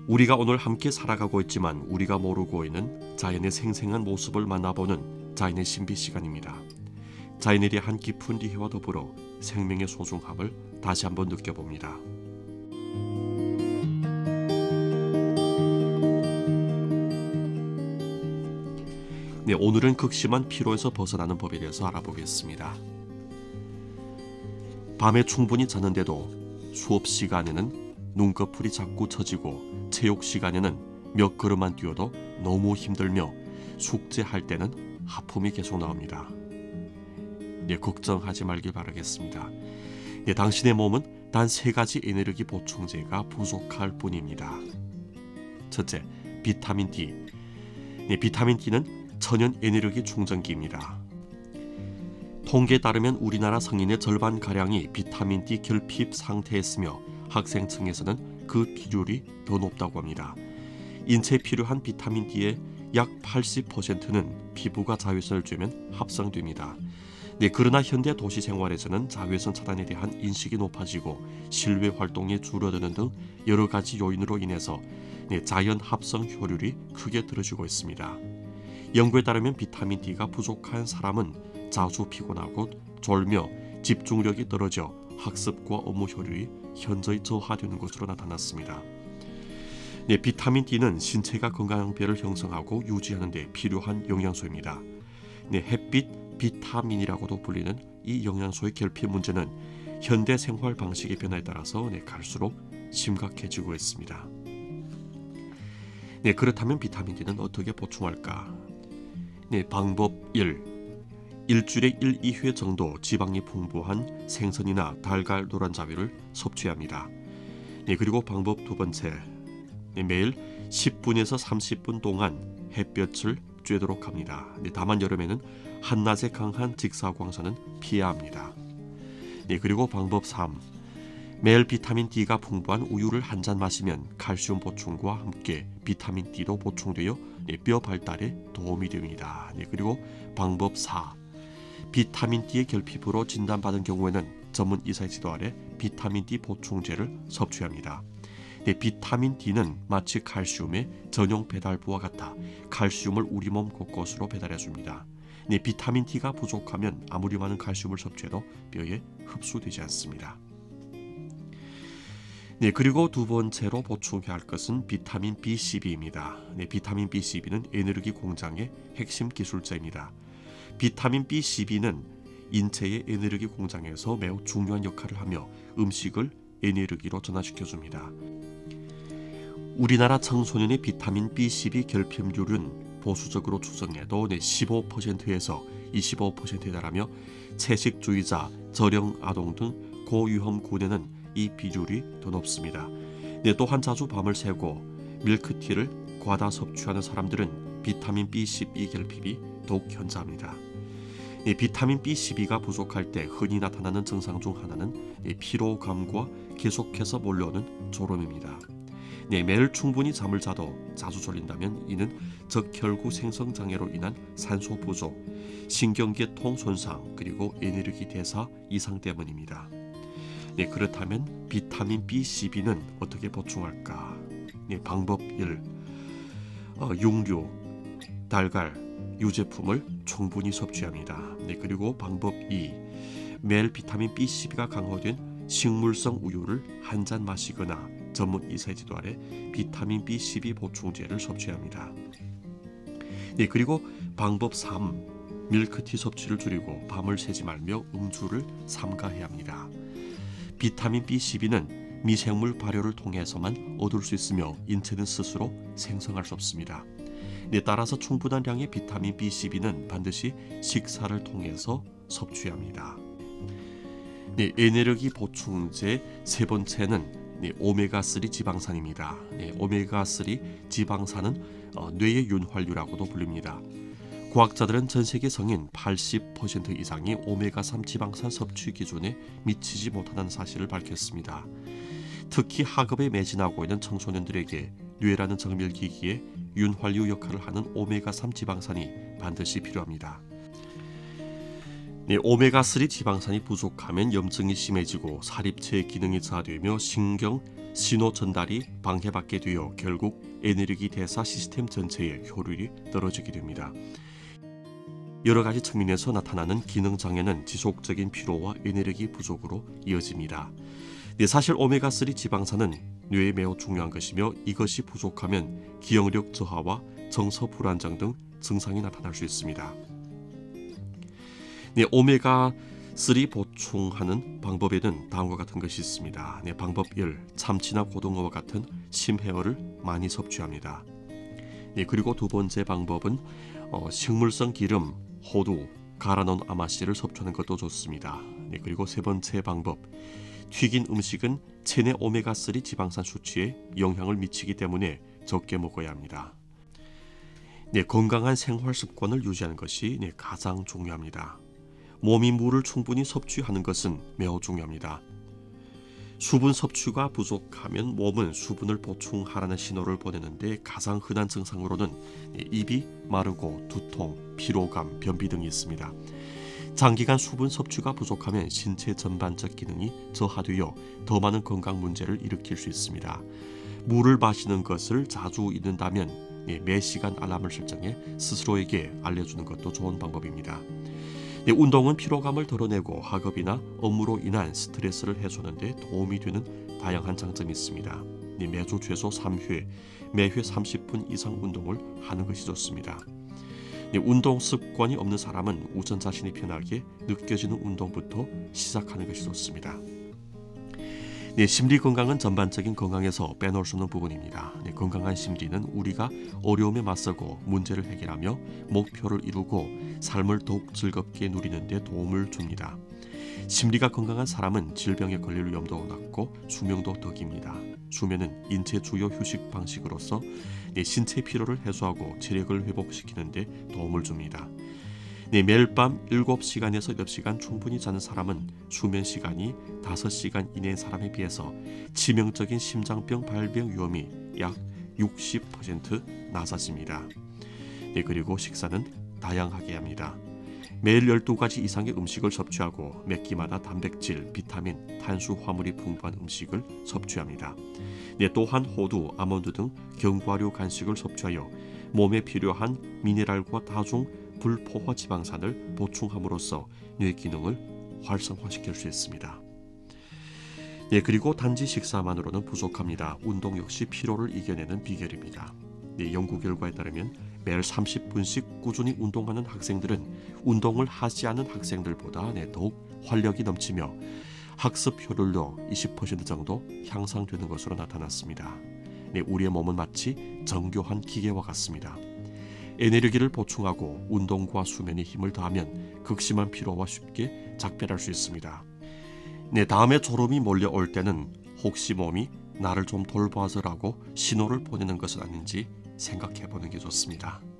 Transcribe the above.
우리가 오늘 함께 살아가고 있지만 우리가 모르고 있는 자연의 생생한 모습을 만나보는 자연의 신비 시간입니다. 자연에 대한 깊은 이해와 더불어 생명의 소중함을 다시 한번 느껴봅니다. 네, 오늘은 극심한 피로에서 벗어나는 법에 대해서 알아보겠습니다. 밤에 충분히 잤는데도 수업 시간에는 눈꺼풀이 자꾸 처지고 체육 시간에는 몇 걸음만 뛰어도 너무 힘들며 숙제할 때는 하품이 계속 나옵니다. 네, 걱정하지 말길 바라겠습니다. 네, 당신의 몸은 단 3가지 에너지 보충제가 부족할 뿐입니다. 첫째, 비타민 D. 네, 비타민 D는 천연 에너지 충전기입니다. 통계에 따르면 우리나라 성인의 절반가량이 비타민 D 결핍 상태에 있으며 학생층에서는 그 비율이 더 높다고 합니다. 인체에 필요한 비타민 D의 약 80%는 피부가 자외선을 쬐면 합성됩니다. 네, 그러나 현대 도시 생활에서는 자외선 차단에 대한 인식이 높아지고 실외 활동이 줄어드는 등 여러 가지 요인으로 인해서 자연 합성 효율이 크게 떨어지고 있습니다. 연구에 따르면 비타민 D가 부족한 사람은 자주 피곤하고 졸며 집중력이 떨어져 학습과 업무 효율이 현저히 저하되는 것으로 나타났습니다. 네, 비타민 D는 신체가 건강한 뼈를 형성하고 유지하는 데 필요한 영양소입니다. 네, 햇빛 비타민이라고도 불리는 이 영양소의 결핍 문제는 현대 생활 방식의 변화에 따라서 갈수록 심각해지고 있습니다. 네, 그렇다면 비타민 D는 어떻게 보충할까? 네, 방법 1. 일주일에 1, 2회 정도 지방이 풍부한 생선이나 달걀, 노란자위를 섭취합니다. 네, 그리고 방법 2번째. 네, 매일 10분에서 30분 동안 햇볕을 쬐도록 합니다. 네, 다만 여름에는 한낮에 강한 직사광선은 피해야 합니다. 네, 그리고 방법 3. 매일 비타민 D가 풍부한 우유를 한 잔 마시면 칼슘 보충과 함께 비타민 D도 보충되어 뼈 발달에 도움이 됩니다. 네, 그리고 방법 4. 비타민 D의 결핍으로 진단받은 경우에는 전문 의사의 지도 아래 비타민 D 보충제를 섭취합니다. 네, 비타민 D는 마치 칼슘의 전용 배달부와 같아 칼슘을 우리 몸 곳곳으로 배달해줍니다. 네, 비타민 D가 부족하면 아무리 많은 칼슘을 섭취해도 뼈에 흡수되지 않습니다. 네, 그리고 2번째로 보충해야 할 것은 비타민 B12입니다. 네, 비타민 B12는 에너지 공장의 핵심 기술자입니다. 비타민 B12는 인체의 에너지 공장에서 매우 중요한 역할을 하며 음식을 에너지로 전환시켜줍니다. 우리나라 청소년의 비타민 B12 결핍률은 보수적으로 추정해도 15%에서 25%에 달하며 채식주의자, 저령 아동 등 고위험군에는 이 비율이 더 높습니다. 또한 자주 밤을 새고 밀크티를 과다 섭취하는 사람들은 비타민 B12 결핍이 더욱 현저합니다. 비타민 B12가 부족할 때 흔히 나타나는 증상 중 하나는 피로감과 계속해서 몰려오는 졸음입니다. 매일 충분히 잠을 자도 자주 졸린다면 이는 적혈구 생성 장애로 인한 산소 부족, 신경계통 손상, 그리고 에너지 대사 이상 때문입니다. 그렇다면 비타민 B12는 어떻게 보충할까? 방법 1. 육류, 달걀, 유제품을 충분히 섭취합니다. 그리고 방법 2. 매일 비타민 B12가 강화된 식물성 우유를 한 잔 마시거나 전문 의사의 지도 아래 비타민 B12 보충제를 섭취합니다. 그리고 방법 3. 밀크티 섭취를 줄이고 밤을 새지 말며 음주를 삼가해야 합니다. 비타민 B12는 미생물 발효를 통해서만 얻을 수 있으며 인체는 스스로 생성할 수 없습니다. 따라서 충분한 양의 비타민 B12는 반드시 식사를 통해서 섭취합니다. 에너지 보충제 3번째는 오메가3 지방산입니다. 오메가3 지방산은 뇌의 윤활유라고도 불립니다. 과학자들은 전 세계 성인 80% 이상이 오메가3 지방산 섭취 기준에 미치지 못하는 사실을 밝혔습니다. 특히 학업에 매진하고 있는 청소년들에게 뇌라는 정밀기기에 윤활유 역할을 하는 오메가3 지방산이 반드시 필요합니다. 오메가3 지방산이 부족하면 염증이 심해지고 사립체 기능이 저하되며 신경, 신호 전달이 방해받게 되어 결국 에너지 대사 시스템 전체의 효율이 떨어지게 됩니다. 여러 가지 측면에서 나타나는 기능 장애는 지속적인 피로와 에너지 부족으로 이어집니다. 사실 오메가3 지방산은 뇌에 매우 중요한 것이며 이것이 부족하면 기억력 저하와 정서 불안정 등 증상이 나타날 수 있습니다. 오메가3 보충하는 방법에는 다음과 같은 것이 있습니다. 방법 1. 참치나 고등어와 같은 심해어를 많이 섭취합니다. 그리고 두 번째 방법은 식물성 기름, 호두, 갈아놓은 아마씨를 섭취하는 것도 좋습니다. 그리고 세 번째 방법, 튀긴 음식은 체내 오메가3 지방산 수치에 영향을 미치기 때문에 적게 먹어야 합니다. 건강한 생활 습관을 유지하는 것이 가장 중요합니다. 몸이 물을 충분히 섭취하는 것은 매우 중요합니다. 수분 섭취가 부족하면 몸은 수분을 보충하라는 신호를 보내는데 가장 흔한 증상으로는 입이 마르고 두통, 피로감, 변비 등이 있습니다. 장기간 수분 섭취가 부족하면 신체 전반적 기능이 저하되어 더 많은 건강 문제를 일으킬 수 있습니다. 물을 마시는 것을 자주 잊는다면 매 시간 알람을 설정해 스스로에게 알려주는 것도 좋은 방법입니다. 운동은 피로감을 덜어내고 학업이나 업무로 인한 스트레스를 해소하는 데 도움이 되는 다양한 장점이 있습니다. 매주 최소 3회, 매회 30분 이상 운동을 하는 것이 좋습니다. 운동 습관이 없는 사람은 우선 자신이 편하게 느껴지는 운동부터 시작하는 것이 좋습니다. 심리 건강은 전반적인 건강에서 빼놓을 수 없는 부분입니다. 건강한 심리는 우리가 어려움에 맞서고 문제를 해결하며 목표를 이루고 삶을 더욱 즐겁게 누리는 데 도움을 줍니다. 심리가 건강한 사람은 질병에 걸릴 위험도 낮고 수명도 더 깁니다. 수면은 인체 주요 휴식 방식으로서 신체 피로를 해소하고 체력을 회복시키는 데 도움을 줍니다. 매일 밤 7시간에서 8시간 충분히 자는 사람은 수면 시간이 5시간 이내의 사람에 비해서 치명적인 심장병 발병 위험이 약 60% 낮아집니다. 그리고 식사는 다양하게 합니다. 매일 12가지 이상의 음식을 섭취하고 몇 끼마다 단백질, 비타민, 탄수화물이 풍부한 음식을 섭취합니다. 또한 호두, 아몬드 등 견과류 간식을 섭취하여 몸에 필요한 미네랄과 다중 불포화 지방산을 보충함으로써 뇌 기능을 활성화시킬 수 있습니다. 그리고 단지 식사만으로는 부족합니다. 운동 역시 피로를 이겨내는 비결입니다. 연구 결과에 따르면 매일 30분씩 꾸준히 운동하는 학생들은 운동을 하지 않은 학생들보다 더욱 활력이 넘치며 학습 효율도 20% 정도 향상되는 것으로 나타났습니다. 우리의 몸은 마치 정교한 기계와 같습니다. 에너지를 보충하고 운동과 수면에 힘을 더하면 극심한 피로와 쉽게 작별할 수 있습니다. 다음에 졸음이 몰려올 때는 혹시 몸이 나를 좀 돌봐줘라고 신호를 보내는 것은 아닌지 생각해보는 게 좋습니다.